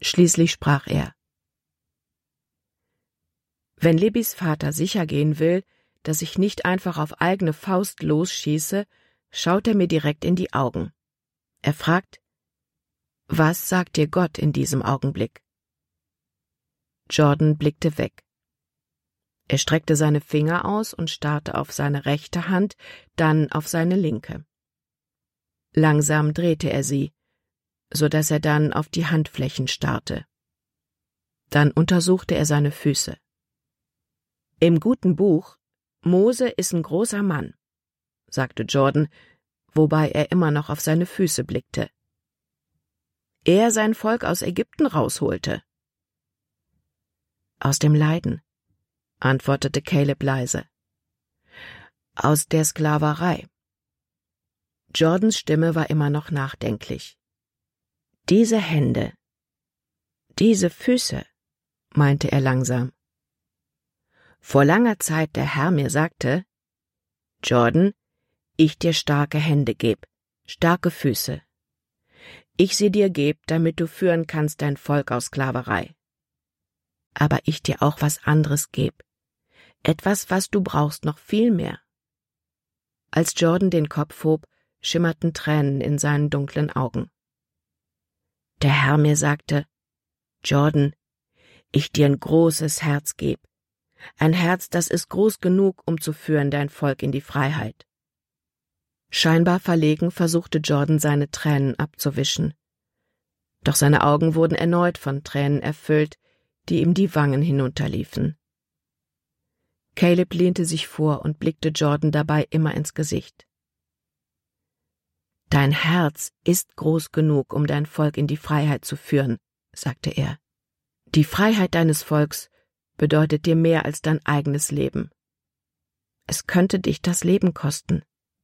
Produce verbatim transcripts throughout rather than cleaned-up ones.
Schließlich sprach er: »Wenn Libbys Vater sicher gehen will, dass ich nicht einfach auf eigene Faust losschieße, schaut er mir direkt in die Augen. Er fragt: »Was sagt dir Gott in diesem Augenblick?« Jordan blickte weg. Er streckte seine Finger aus und starrte auf seine rechte Hand, dann auf seine linke. Langsam drehte er sie, so dass er dann auf die Handflächen starrte. Dann untersuchte er seine Füße. »Im guten Buch »Mose ist ein großer Mann«, sagte Jordan, wobei er immer noch auf seine Füße blickte. »Er sein Volk aus Ägypten rausholte.« »Aus dem Leiden«, antwortete Caleb leise. »Aus der Sklaverei.« Jordans Stimme war immer noch nachdenklich. »Diese Hände, diese Füße«, meinte er langsam. »Vor langer Zeit der Herr mir sagte: Jordan, ich dir starke Hände geb, starke Füße. Ich sie dir geb, damit du führen kannst dein Volk aus Sklaverei. Aber ich dir auch was anderes geb, etwas, was du brauchst, noch viel mehr.« Als Jordan den Kopf hob, schimmerten Tränen in seinen dunklen Augen. »Der Herr mir sagte: Jordan, ich dir ein großes Herz geb, ein Herz, das ist groß genug, um zu führen dein Volk in die Freiheit.« Scheinbar verlegen versuchte Jordan, seine Tränen abzuwischen. Doch seine Augen wurden erneut von Tränen erfüllt, die ihm die Wangen hinunterliefen. Caleb lehnte sich vor und blickte Jordan dabei immer ins Gesicht. »Dein Herz ist groß genug, um dein Volk in die Freiheit zu führen«, sagte er. »Die Freiheit deines Volks bedeutet dir mehr als dein eigenes Leben. Es könnte dich das Leben kosten.«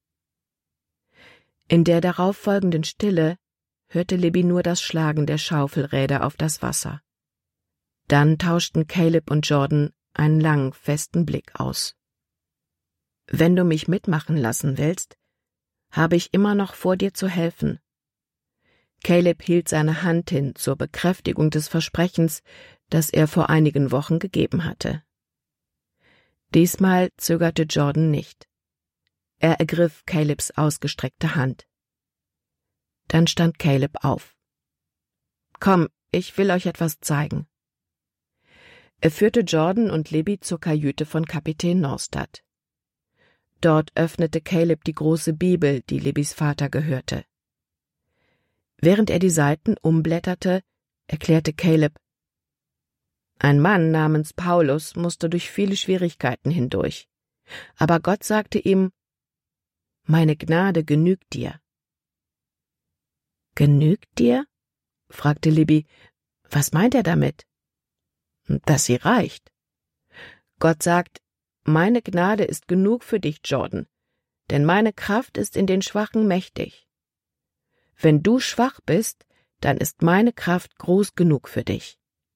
In der darauffolgenden Stille hörte Libby nur das Schlagen der Schaufelräder auf das Wasser. Dann tauschten Caleb und Jordan einen langen, festen Blick aus. »Wenn du mich mitmachen lassen willst, habe ich immer noch vor, dir zu helfen.« Caleb hielt seine Hand hin zur Bekräftigung des Versprechens, das er vor einigen Wochen gegeben hatte. Diesmal zögerte Jordan nicht. Er ergriff Calebs ausgestreckte Hand. Dann stand Caleb auf. »Komm, ich will euch etwas zeigen.« Er führte Jordan und Libby zur Kajüte von Kapitän Norstad. Dort öffnete Caleb die große Bibel, die Libbys Vater gehörte. Während er die Seiten umblätterte, erklärte Caleb: »Ein Mann namens Paulus musste durch viele Schwierigkeiten hindurch. Aber Gott sagte ihm: »Meine Gnade genügt dir.« »Genügt dir?« fragte Libby. »Was meint er damit?« »Dass sie reicht. Gott sagt: »Meine Gnade ist genug für dich, Jordan, denn meine Kraft ist in den Schwachen mächtig. Wenn du schwach bist, dann ist meine Kraft groß genug für dich.«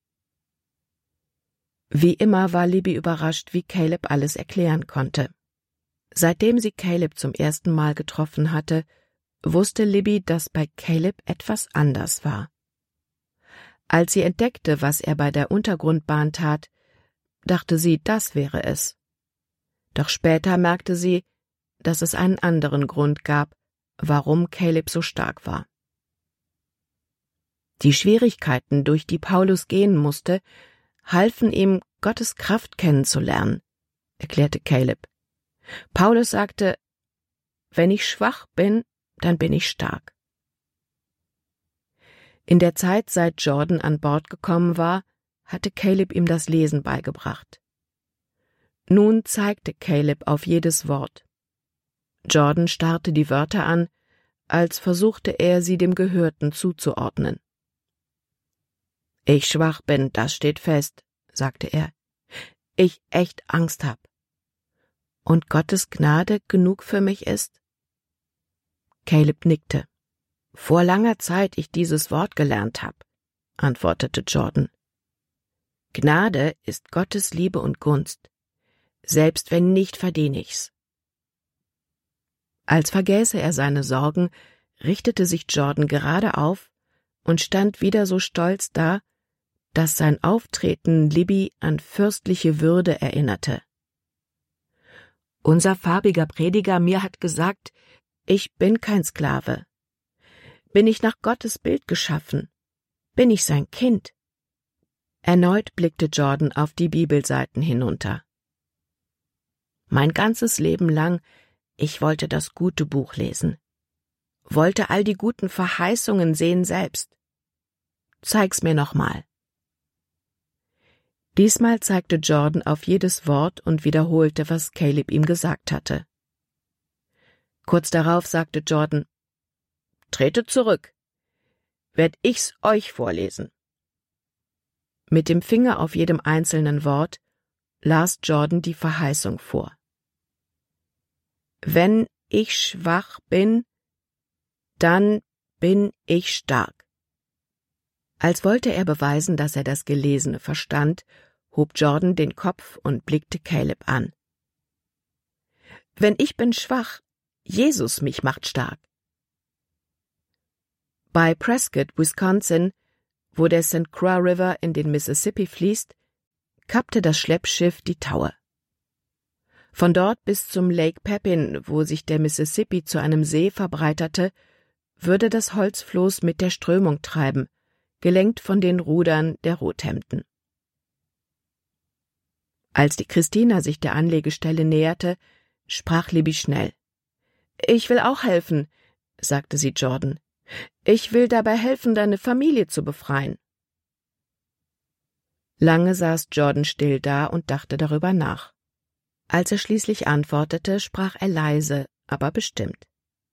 Wie immer war Libby überrascht, wie Caleb alles erklären konnte. Seitdem sie Caleb zum ersten Mal getroffen hatte, wusste Libby, dass bei Caleb etwas anders war. Als sie entdeckte, was er bei der Untergrundbahn tat, dachte sie, das wäre es. Doch später merkte sie, dass es einen anderen Grund gab, warum Caleb so stark war. Die Schwierigkeiten, durch die Paulus gehen musste, halfen ihm, Gottes Kraft kennenzulernen, erklärte Caleb. Paulus sagte: »Wenn ich schwach bin, dann bin ich stark.« In der Zeit, seit Jordan an Bord gekommen war, hatte Caleb ihm das Lesen beigebracht. Nun zeigte Caleb auf jedes Wort. Jordan starrte die Wörter an, als versuchte er, sie dem Gehörten zuzuordnen. »Ich schwach bin, das steht fest«, sagte er. »Ich echt Angst hab. Und Gottes Gnade genug für mich ist?« Caleb nickte. »Vor langer Zeit ich dieses Wort gelernt hab«, antwortete Jordan. »Gnade ist Gottes Liebe und Gunst, selbst wenn nicht verdien ich's.« Als vergäße er seine Sorgen, richtete sich Jordan gerade auf und stand wieder so stolz da, dass sein Auftreten Libby an fürstliche Würde erinnerte. Unser farbiger Prediger mir hat gesagt, ich bin kein Sklave. Bin ich nach Gottes Bild geschaffen? Bin ich sein Kind? Erneut blickte Jordan auf die Bibelseiten hinunter. Mein ganzes Leben lang, ich wollte das gute Buch lesen. Wollte all die guten Verheißungen sehen selbst. Zeig's mir nochmal. Diesmal zeigte Jordan auf jedes Wort und wiederholte, was Caleb ihm gesagt hatte. Kurz darauf sagte Jordan, »Tretet zurück. Werd ich's euch vorlesen.« Mit dem Finger auf jedem einzelnen Wort las Jordan die Verheißung vor. »Wenn ich schwach bin, dann bin ich stark.« Als wollte er beweisen, dass er das Gelesene verstand, hob Jordan den Kopf und blickte Caleb an. »Wenn ich bin schwach, Jesus mich macht stark.« Bei Prescott, Wisconsin, wo der Sankt Croix River in den Mississippi fließt, kappte das Schleppschiff die Taue. Von dort bis zum Lake Pepin, wo sich der Mississippi zu einem See verbreiterte, würde das Holzfloß mit der Strömung treiben, gelenkt von den Rudern der Rothemden. Als die Christina sich der Anlegestelle näherte, sprach Libby schnell. »Ich will auch helfen«, sagte sie Jordan. »Ich will dabei helfen, deine Familie zu befreien.« Lange saß Jordan still da und dachte darüber nach. Als er schließlich antwortete, sprach er leise, aber bestimmt.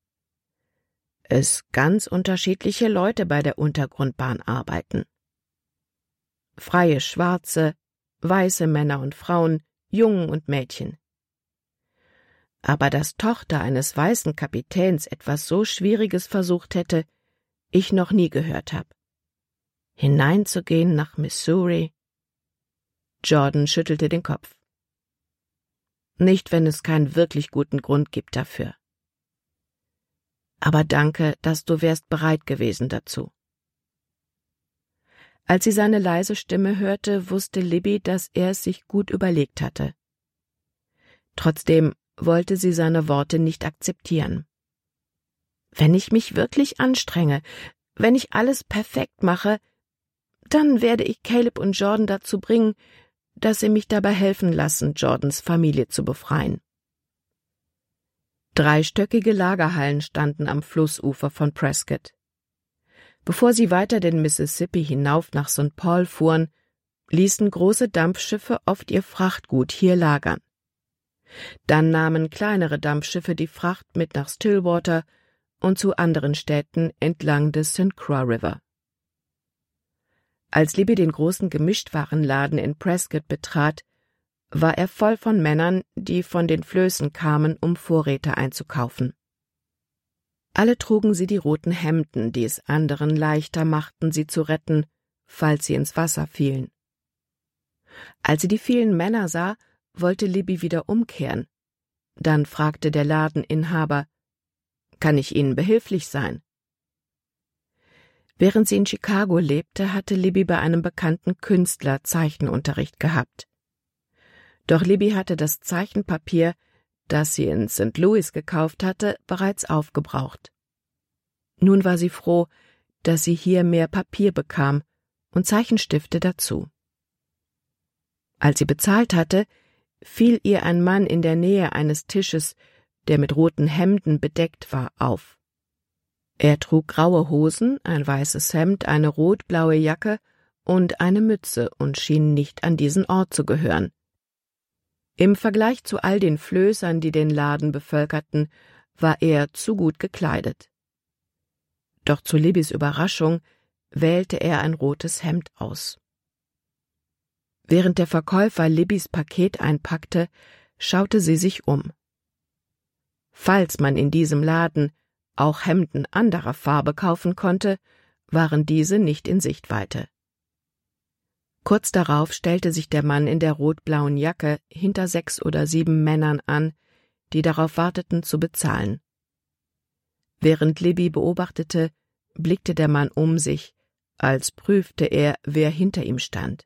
»Es ganz unterschiedliche Leute bei der Untergrundbahn arbeiten. Freie Schwarze, weiße Männer und Frauen, Jungen und Mädchen. Aber dass Tochter eines weißen Kapitäns etwas so Schwieriges versucht hätte, ich noch nie gehört habe. Hineinzugehen nach Missouri.« Jordan schüttelte den Kopf. »Nicht, wenn es keinen wirklich guten Grund gibt dafür. Aber danke, dass du wärst bereit gewesen dazu.« Als sie seine leise Stimme hörte, wusste Libby, dass er es sich gut überlegt hatte. Trotzdem wollte sie seine Worte nicht akzeptieren. »Wenn ich mich wirklich anstrenge, wenn ich alles perfekt mache, dann werde ich Caleb und Jordan dazu bringen, dass sie mich dabei helfen lassen, Jordans Familie zu befreien.« Dreistöckige Lagerhallen standen am Flussufer von Prescott. Bevor sie weiter den Mississippi hinauf nach Sankt Paul fuhren, ließen große Dampfschiffe oft ihr Frachtgut hier lagern. Dann nahmen kleinere Dampfschiffe die Fracht mit nach Stillwater und zu anderen Städten entlang des Sankt Croix River. Als Libby den großen Gemischtwarenladen in Prescott betrat, war er voll von Männern, die von den Flößen kamen, um Vorräte einzukaufen. Alle trugen sie die roten Hemden, die es anderen leichter machten, sie zu retten, falls sie ins Wasser fielen. Als sie die vielen Männer sah, wollte Libby wieder umkehren. Dann fragte der Ladeninhaber, »Kann ich Ihnen behilflich sein?« Während sie in Chicago lebte, hatte Libby bei einem bekannten Künstler Zeichenunterricht gehabt. Doch Libby hatte das Zeichenpapier, das sie in Sankt Louis gekauft hatte, bereits aufgebraucht. Nun war sie froh, dass sie hier mehr Papier bekam und Zeichenstifte dazu. Als sie bezahlt hatte, fiel ihr ein Mann in der Nähe eines Tisches, der mit roten Hemden bedeckt war, auf. Er trug graue Hosen, ein weißes Hemd, eine rot-blaue Jacke und eine Mütze und schien nicht an diesen Ort zu gehören. Im Vergleich zu all den Flößern, die den Laden bevölkerten, war er zu gut gekleidet. Doch zu Libbys Überraschung wählte er ein rotes Hemd aus. Während der Verkäufer Libbys Paket einpackte, schaute sie sich um. Falls man in diesem Laden auch Hemden anderer Farbe kaufen konnte, waren diese nicht in Sichtweite. Kurz darauf stellte sich der Mann in der rot-blauen Jacke hinter sechs oder sieben Männern an, die darauf warteten zu bezahlen. Während Libby beobachtete, blickte der Mann um sich, als prüfte er, wer hinter ihm stand.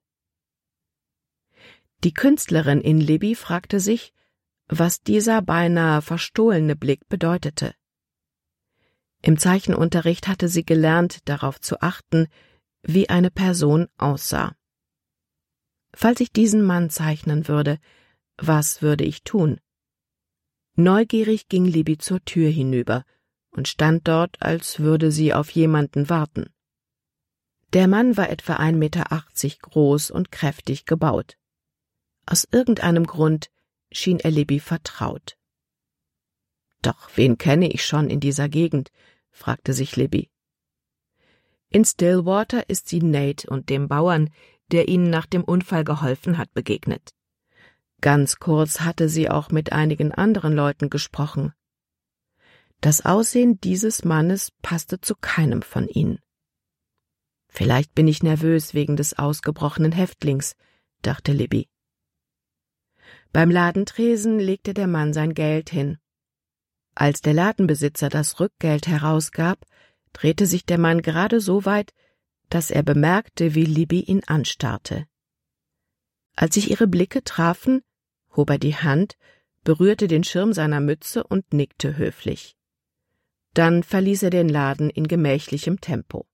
Die Künstlerin in Libby fragte sich, was dieser beinahe verstohlene Blick bedeutete. Im Zeichenunterricht hatte sie gelernt, darauf zu achten, wie eine Person aussah. Falls ich diesen Mann zeichnen würde, was würde ich tun? Neugierig ging Libby zur Tür hinüber und stand dort, als würde sie auf jemanden warten. Der Mann war etwa ein Meter achtzig groß und kräftig gebaut. Aus irgendeinem Grund schien er Libby vertraut. »Doch wen kenne ich schon in dieser Gegend?« fragte sich Libby. In Stillwater ist sie Nate und dem Bauern, der ihnen nach dem Unfall geholfen hat, begegnet. Ganz kurz hatte sie auch mit einigen anderen Leuten gesprochen. Das Aussehen dieses Mannes passte zu keinem von ihnen. »Vielleicht bin ich nervös wegen des ausgebrochenen Häftlings«, dachte Libby. Beim Ladentresen legte der Mann sein Geld hin. Als der Ladenbesitzer das Rückgeld herausgab, drehte sich der Mann gerade so weit, dass er bemerkte, wie Libby ihn anstarrte. Als sich ihre Blicke trafen, hob er die Hand, berührte den Schirm seiner Mütze und nickte höflich. Dann verließ er den Laden in gemächlichem Tempo.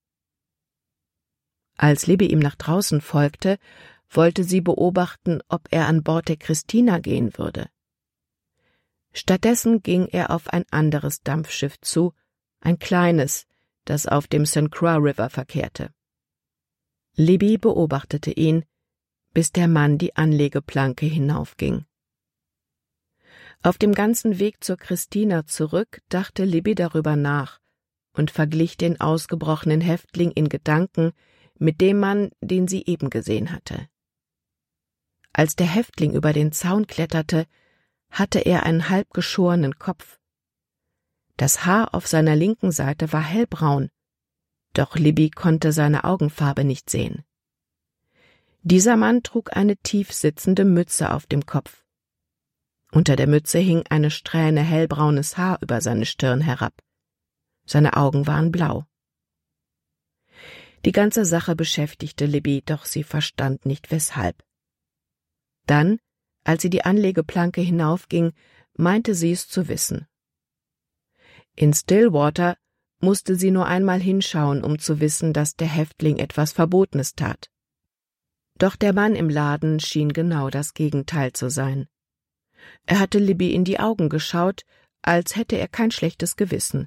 Als Libby ihm nach draußen folgte, wollte sie beobachten, ob er an Bord der Christina gehen würde. Stattdessen ging er auf ein anderes Dampfschiff zu, ein kleines, das auf dem Sankt Croix River verkehrte. Libby beobachtete ihn, bis der Mann die Anlegeplanke hinaufging. Auf dem ganzen Weg zur Christina zurück dachte Libby darüber nach und verglich den ausgebrochenen Häftling in Gedanken mit dem Mann, den sie eben gesehen hatte. Als der Häftling über den Zaun kletterte, hatte er einen halb geschorenen Kopf. Das Haar auf seiner linken Seite war hellbraun, doch Libby konnte seine Augenfarbe nicht sehen. Dieser Mann trug eine tief sitzende Mütze auf dem Kopf. Unter der Mütze hing eine Strähne hellbraunes Haar über seine Stirn herab. Seine Augen waren blau. Die ganze Sache beschäftigte Libby, doch sie verstand nicht weshalb. Dann, als sie die Anlegeplanke hinaufging, meinte sie es zu wissen. In Stillwater musste sie nur einmal hinschauen, um zu wissen, dass der Häftling etwas Verbotenes tat. Doch der Mann im Laden schien genau das Gegenteil zu sein. Er hatte Libby in die Augen geschaut, als hätte er kein schlechtes Gewissen.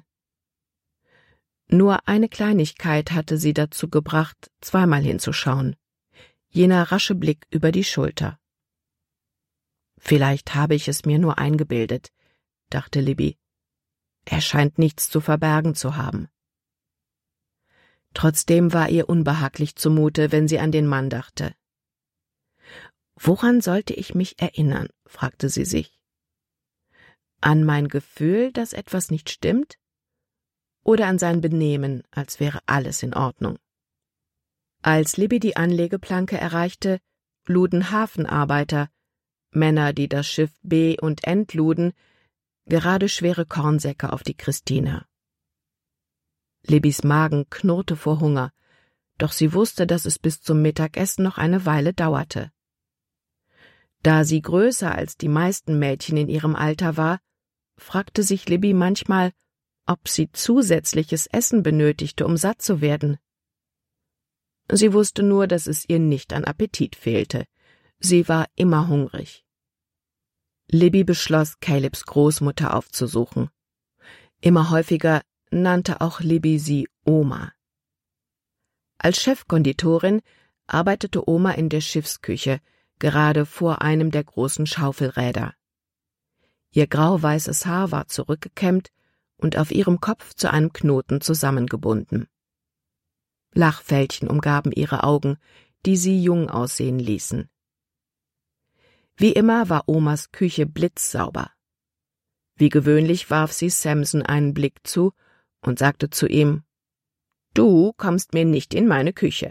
Nur eine Kleinigkeit hatte sie dazu gebracht, zweimal hinzuschauen. Jener rasche Blick über die Schulter. »Vielleicht habe ich es mir nur eingebildet«, dachte Libby. »Er scheint nichts zu verbergen zu haben.« Trotzdem war ihr unbehaglich zumute, wenn sie an den Mann dachte. »Woran sollte ich mich erinnern?« fragte sie sich. »An mein Gefühl, dass etwas nicht stimmt? Oder an sein Benehmen, als wäre alles in Ordnung?« Als Libby die Anlegeplanke erreichte, luden Hafenarbeiter, Männer, die das Schiff be- und entluden, gerade schwere Kornsäcke auf die Christina. Libbys Magen knurrte vor Hunger, doch sie wusste, dass es bis zum Mittagessen noch eine Weile dauerte. Da sie größer als die meisten Mädchen in ihrem Alter war, fragte sich Libby manchmal, ob sie zusätzliches Essen benötigte, um satt zu werden. Sie wusste nur, dass es ihr nicht an Appetit fehlte. Sie war immer hungrig. Libby beschloss, Calebs Großmutter aufzusuchen. Immer häufiger nannte auch Libby sie Oma. Als Chefkonditorin arbeitete Oma in der Schiffsküche, gerade vor einem der großen Schaufelräder. Ihr grau-weißes Haar war zurückgekämmt und auf ihrem Kopf zu einem Knoten zusammengebunden. Lachfältchen umgaben ihre Augen, die sie jung aussehen ließen. Wie immer war Omas Küche blitzsauber. Wie gewöhnlich warf sie Samson einen Blick zu und sagte zu ihm, »Du kommst mir nicht in meine Küche.«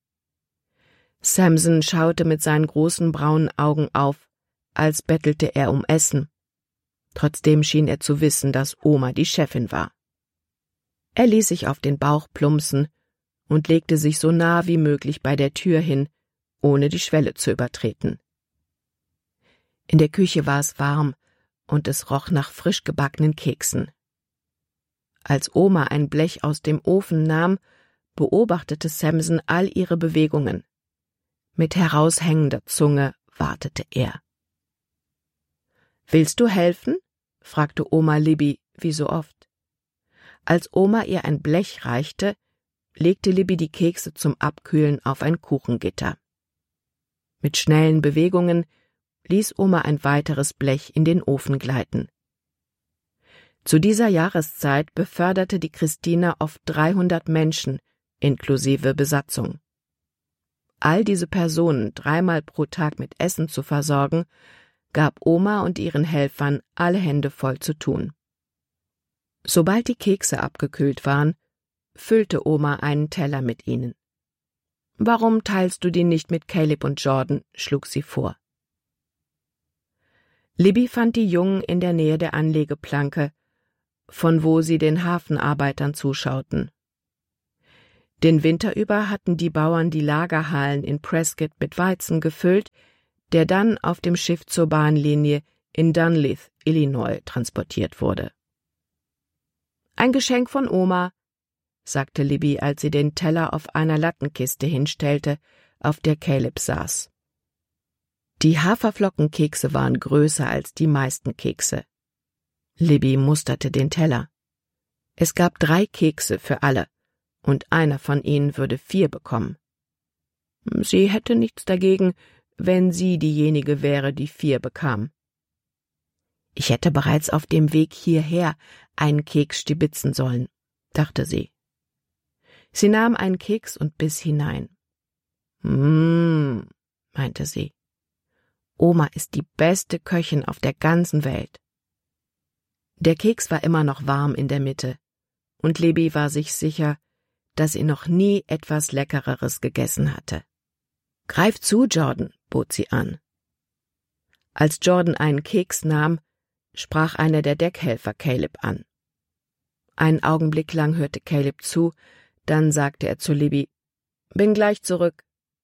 Samson schaute mit seinen großen braunen Augen auf, als bettelte er um Essen. Trotzdem schien er zu wissen, dass Oma die Chefin war. Er ließ sich auf den Bauch plumpsen und legte sich so nah wie möglich bei der Tür hin, ohne die Schwelle zu übertreten. In der Küche war es warm und es roch nach frisch gebackenen Keksen. Als Oma ein Blech aus dem Ofen nahm, beobachtete Samson all ihre Bewegungen. Mit heraushängender Zunge wartete er. »Willst du helfen?« fragte Oma Libby, wie so oft. Als Oma ihr ein Blech reichte, legte Libby die Kekse zum Abkühlen auf ein Kuchengitter. Mit schnellen Bewegungen ließ Oma ein weiteres Blech in den Ofen gleiten. Zu dieser Jahreszeit beförderte die Christina oft dreihundert Menschen, inklusive Besatzung. All diese Personen dreimal pro Tag mit Essen zu versorgen, gab Oma und ihren Helfern alle Hände voll zu tun. Sobald die Kekse abgekühlt waren, füllte Oma einen Teller mit ihnen. »Warum teilst du die nicht mit Caleb und Jordan?« schlug sie vor. Libby fand die Jungen in der Nähe der Anlegeplanke, von wo sie den Hafenarbeitern zuschauten. Den Winter über hatten die Bauern die Lagerhallen in Prescott mit Weizen gefüllt, der dann auf dem Schiff zur Bahnlinie in Dunleith, Illinois, transportiert wurde. »Ein Geschenk von Oma«, sagte Libby, als sie den Teller auf einer Lattenkiste hinstellte, auf der Caleb saß. Die Haferflockenkekse waren größer als die meisten Kekse. Libby musterte den Teller. Es gab drei Kekse für alle, und einer von ihnen würde vier bekommen. Sie hätte nichts dagegen, wenn sie diejenige wäre, die vier bekam. »Ich hätte bereits auf dem Weg hierher einen Keks stibitzen sollen«, dachte sie. Sie nahm einen Keks und biss hinein. »Mmm«, meinte sie. »Oma ist die beste Köchin auf der ganzen Welt.« Der Keks war immer noch warm in der Mitte, und Libby war sich sicher, dass sie noch nie etwas Leckereres gegessen hatte. »Greif zu, Jordan«, bot sie an. Als Jordan einen Keks nahm, sprach einer der Deckhelfer Caleb an. Einen Augenblick lang hörte Caleb zu, dann sagte er zu Libby, »Bin gleich zurück.«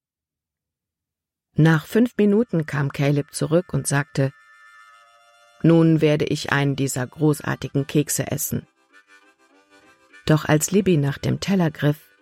Nach fünf Minuten kam Caleb zurück und sagte, »Nun werde ich einen dieser großartigen Kekse essen.« Doch als Libby nach dem Teller griff,